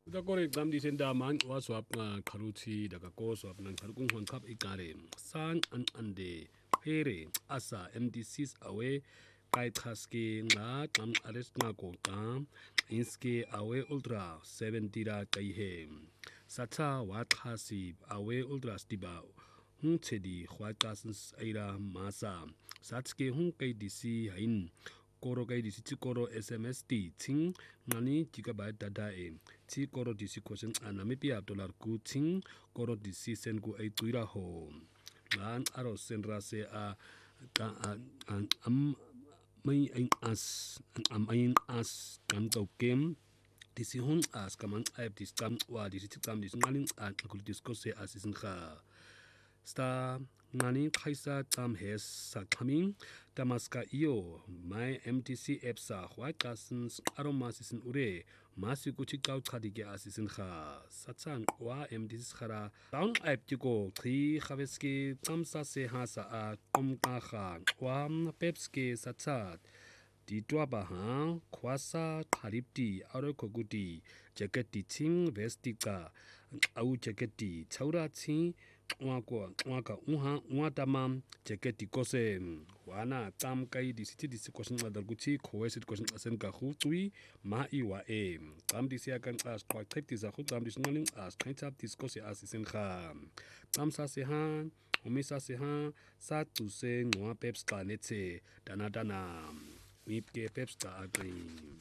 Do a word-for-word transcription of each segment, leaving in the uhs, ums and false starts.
Da kore exam di senda man waswap nga kharuchi daga ko swap nang kharukung hon khap ikare sang an ande phere asa M D Cs awe kai khaske nga tam arrest nga ko tam inske awe ultra seventy ra kai he sacha wa khasi awe ultra stiba hun chedi khwa tasns aira masa satske hun kai disi hain koro kai disi chi koro S M S T ching ngani gigabyte data e chi koro disi question anami pi dollar ku ching koro disi sen ku ai tuira ho ngan aro senra se a ka am mai ai as am ai as kam to kem disi hun as kamang app dis kam wa disi kam disi ngaling a kul discuss se asisin kha sta ngani khaisa tam hes sa coming tamaska io my M T C app sa white cousins aroma sisin ure masi ku chikau khadi ge asisin kha sachang wa M T C khara down app tiko thi khaveski tamsa se ha sa a kom ka kha kwam pepski sachat di tua ba ha khwasa kharipti aro koguti jacket ti ching vestika au jacket ti chaura chi wa ko wa ka uha wa tamam jacket ti kosen wana tam kai di city di kosen madar guchi khoesit kosen asen ka khu tui ma i wa e tam di sia kan as kwa trip ti za khu tam di snoling as kind tap dis kosi as isen kha tam sa se ha umisa se ha sa tu se ngwa peps ka netse dana dana mip ke peps ka agri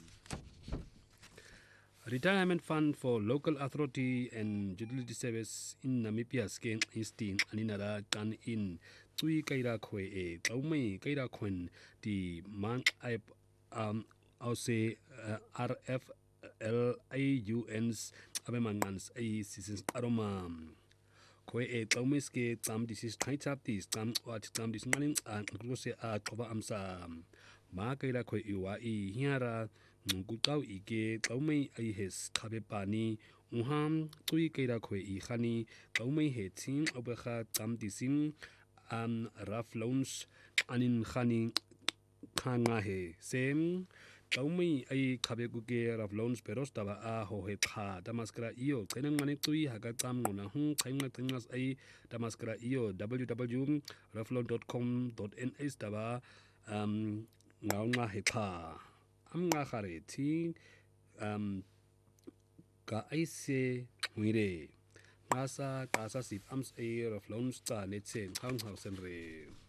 Retirement Fund for Local Authority and Utility Service in Namibia Skin Instin Aninara Kan in Tui Kaira Kwe e Taumei Kaira Kwen di Man Aip um Ause R F L A U N's Abemangans A Seasons Aroma Kwe e Taumeske Tam Disis Kaitap Dis Tam Wat Tam Dis Manin and Grose A Toba Amsa Ma Kaira Kwe Iwa I Hiara Ngutau ike taumei ai hes khabe pani uham tui keira khwe I khani taumei he ching obekha tam disim am raf loans anin khani khanga he sem taumei ai khabe ku ke raf loans peros taba a ho he kha damaskra io thenang mani tui haga tam ngona hu thainga thingas ai damaskra io w w w dot rafloan dot com dot n s taba um ngaunga he kha am nga khare thi um ka aise huire masa kasa sip ams a of loans ta netsen khang hang sen re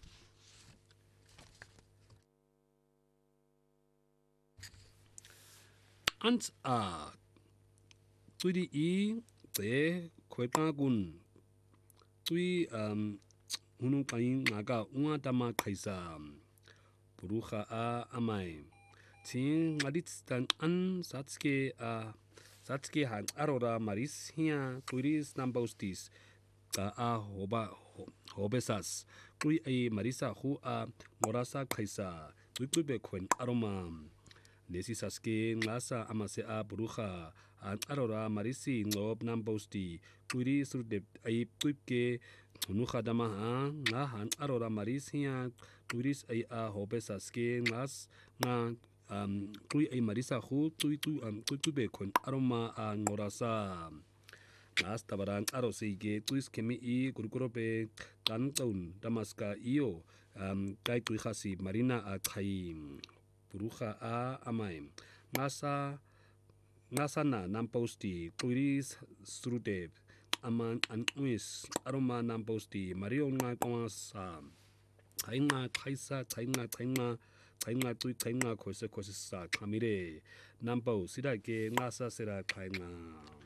ants a tui I te khweta gun tui um hunu kain naga unga tama khaisa puruha a amai Ting ngadit stan an satske a satske han arora maris hia turis nambostis ka a hoba hobesas tui ai marisa hu a morasa khaisa tui tui be khwen aroma nesi saske ngasa amase a buruha an arora marisi ngob nambosti turi surde ai tui ke hunu khadama ha nga han arora maris hia turis ai a hobesas ke ngas nga um tui ai marisa khu tui tu am tui tu be khon aroma a ngorasa nas tabarang aro seige tuis kemi I kurukuro pe kan taun damaska io um kai tui khasi marina a khai puruha a amai ngasa ngasa na namposti turis strude aman an uis aroma namposti marion nga kwasa thainga thaisa thainga thainga thainga tui thainga khose khose sa khamire nampo sida ke ngasa sera thainga